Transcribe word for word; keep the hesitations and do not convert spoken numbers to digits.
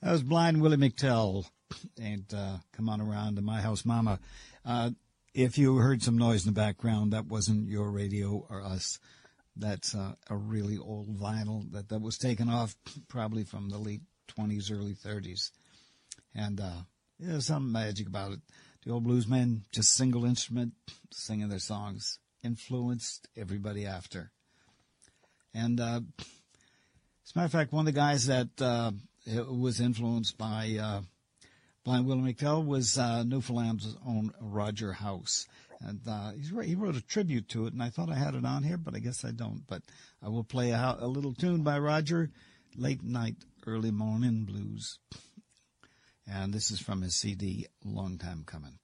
That was Blind Willie McTell, and uh, Come On Around to My House Mama. Uh, if you heard some noise in the background, that wasn't your radio or us. That's uh, a really old vinyl that, that was taken off probably from the late twenties, early thirties. And uh, there's some magic about it. The old bluesmen, just single instrument, singing their songs, influenced everybody after. And uh, as a matter of fact, one of the guys that uh, was influenced by uh, Blind Willie McTell was uh, Newfoundland's own Roger House. And uh, he wrote a tribute to it, and I thought I had it on here, but I guess I don't. But I will play a, a little tune by Roger, Late Night, Early Morning Blues. And this is from his C D, Long Time Coming.